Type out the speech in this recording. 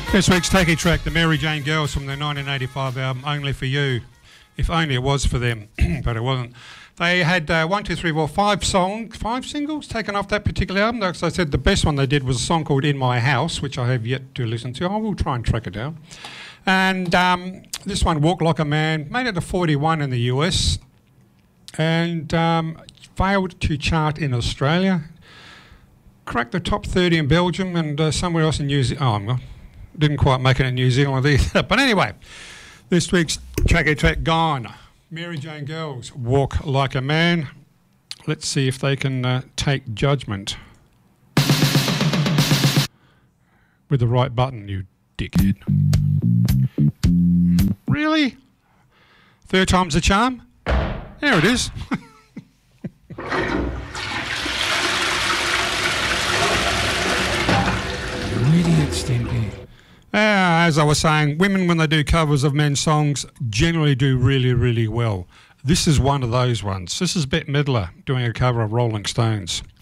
This week's Takey track, the Mary Jane Girls from their 1985 album, Only For You. If only it was for them, but it wasn't. They had 5 singles taken off that particular album. As I said, the best one they did was a song called In My House, which I have yet to listen to. I will try and track it down. And this one, Walk Like a Man, made it to 41 in the US and failed to chart in Australia. Cracked the top 30 in Belgium and somewhere else in New Zealand. Didn't quite make it in New Zealand either. But anyway, this week's track gone. Mary Jane Girls, Walk Like a Man. Let's see if they can take judgment. With the right button, you dickhead. Really? Third time's the charm? There it is. You idiot, Stimpy. As I was saying, women, when they do covers of men's songs, generally do really, really well. This is one of those ones. This is Bette Midler doing a cover of Rolling Stones.